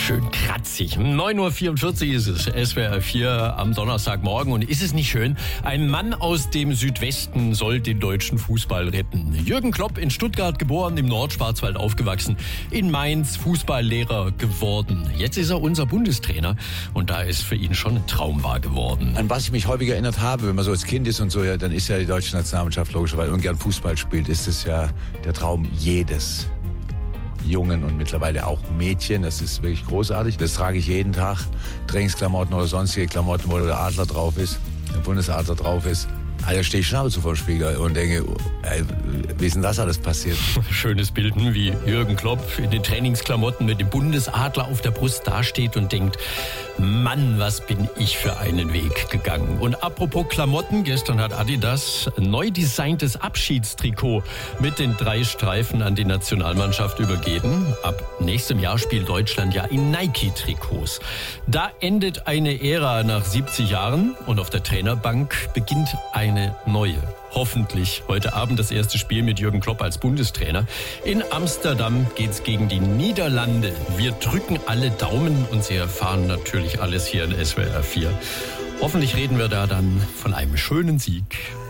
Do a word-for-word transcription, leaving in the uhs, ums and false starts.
Schön kratzig. neun Uhr vierundvierzig ist es, S W R vier am Donnerstagmorgen. Und ist es nicht schön? Ein Mann aus dem Südwesten soll den deutschen Fußball retten. Jürgen Klopp, in Stuttgart geboren, im Nordschwarzwald aufgewachsen, in Mainz Fußballlehrer geworden. Jetzt ist er unser Bundestrainer und da ist für ihn schon ein Traum wahr geworden. An was ich mich häufig erinnert habe, wenn man so als Kind ist und so, ja, dann ist ja die deutsche Nationalmannschaft logischerweise und gern Fußball spielt, ist es ja der Traum jedes Jungen und mittlerweile auch Mädchen. Das ist wirklich großartig. Das trage ich jeden Tag. Trainingsklamotten oder sonstige Klamotten, wo der Adler drauf ist, der Bundesadler drauf ist. Also stehe ich schon ab und zu vor dem Spiegel und denke, ey, wie ist denn das alles passiert? Schönes Bild, wie Jürgen Klopp in den Trainingsklamotten mit dem Bundesadler auf der Brust dasteht und denkt, Mann, was bin ich für einen Weg gegangen. Und apropos Klamotten, gestern hat Adidas ein neu designtes Abschiedstrikot mit den drei Streifen an die Nationalmannschaft übergeben. Ab nächstem Jahr spielt Deutschland ja in Nike-Trikots. Da endet eine Ära nach siebzig Jahren und auf der Trainerbank beginnt eine neue. Hoffentlich heute Abend das erste Spiel mit Jürgen Klopp als Bundestrainer. In Amsterdam geht's gegen die Niederlande. Wir drücken alle Daumen und Sie erfahren natürlich alles hier in S W R vier. Hoffentlich reden wir da dann von einem schönen Sieg.